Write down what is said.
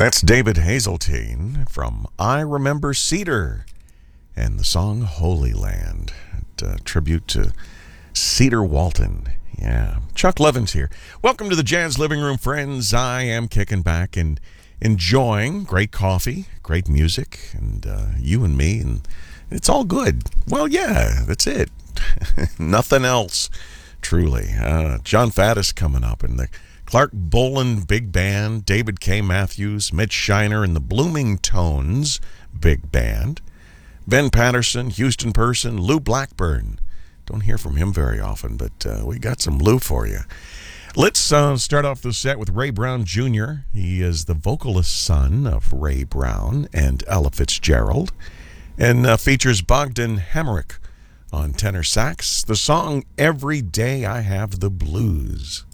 That's David Hazeltine from I Remember Cedar and the song Holy Land. Tribute to Cedar Walton. Yeah, Chuck Levins here. Welcome to the Jazz Living Room, friends. I am kicking back and enjoying great coffee, great music, and you and me, and it's all good. Well, yeah, that's it. Nothing else, truly. John Faddis coming up, and the Clark Boland Big Band, David K. Matthews, Mitch Shiner, and the Blooming Tones Big Band, Ben Patterson, Houston Person, Lou Blackburn. Don't hear from him very often, but we got some Lou for you. Let's start off the set with Ray Brown Jr. He is the vocalist son of Ray Brown and Ella Fitzgerald, and features Bogdan Hamrick on tenor sax. The song Every Day I Have the Blues.